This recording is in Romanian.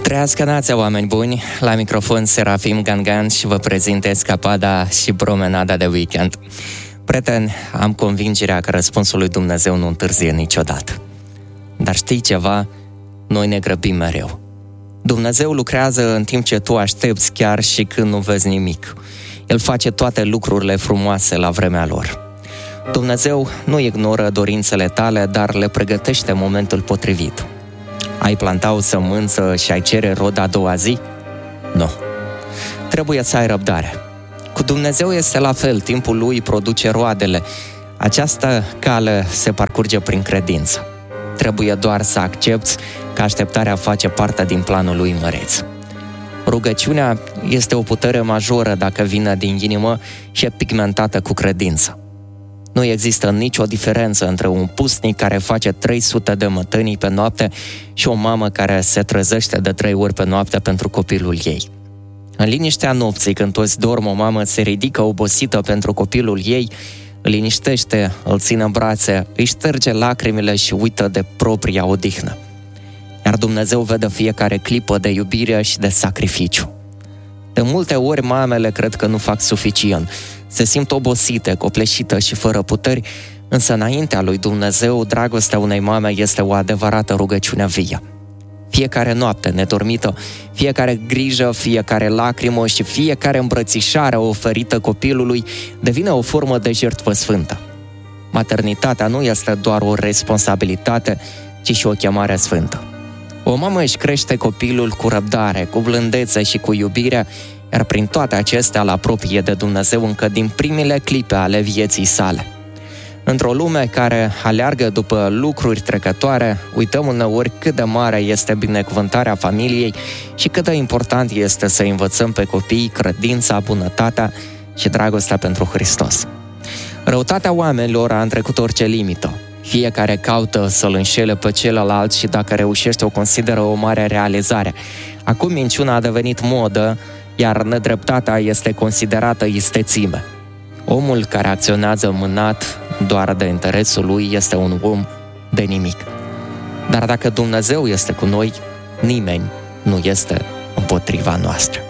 Trăiască nația, oameni buni! La microfon Serafim Gangan și vă prezint escapada și promenada de weekend. Prieteni, am convingerea că răspunsul lui Dumnezeu nu întârzie niciodată. Dar știi ceva? Noi ne grăbim mereu. Dumnezeu lucrează în timp ce tu aștepți, chiar și când nu vezi nimic. El face toate lucrurile frumoase la vremea lor. Dumnezeu nu ignoră dorințele tale, dar le pregătește în momentul potrivit. Ai planta o sămânță și ai cere rod a doua zi? Nu. Trebuie să ai răbdare. Cu Dumnezeu este la fel, timpul lui produce roadele. Această cale se parcurge prin credință. Trebuie doar să accepți că așteptarea face parte din planul lui măreț. Rugăciunea este o putere majoră dacă vine din inimă și e pigmentată cu credință. Nu există nicio diferență între un pusnic care face 300 de mătănii pe noapte și o mamă care se trezește de 3 ori pe noapte pentru copilul ei. În liniștea nopții, când toți dorm, o mamă se ridică obosită pentru copilul ei, îl liniștește, îl ține în brațe, îi șterge lacrimile și uită de propria odihnă. Iar Dumnezeu vede fiecare clipă de iubire și de sacrificiu. De multe ori mamele cred că nu fac suficient, se simt obosite, copleșită și fără puteri, însă înaintea lui Dumnezeu, dragostea unei mame este o adevărată rugăciune vie. Fiecare noapte nedormită, fiecare grijă, fiecare lacrimă și fiecare îmbrățișare oferită copilului devine o formă de jertfă sfântă. Maternitatea nu este doar o responsabilitate, ci și o chemare sfântă. O mamă își crește copilul cu răbdare, cu blândețe și cu iubire, iar prin toate acestea îl apropie de Dumnezeu încă din primele clipe ale vieții sale. Într-o lume care aleargă după lucruri trecătoare, uităm uneori cât de mare este binecuvântarea familiei și cât de important este să învățăm pe copii credința, bunătatea și dragostea pentru Hristos. Răutatea oamenilor a întrecut orice limită. Fiecare caută să-l înșele pe celălalt și dacă reușește o consideră o mare realizare. Acum minciuna a devenit modă, iar nedreptatea este considerată istețime. Omul care acționează mânat doar de interesul lui este un om de nimic. Dar dacă Dumnezeu este cu noi, nimeni nu este împotriva noastră.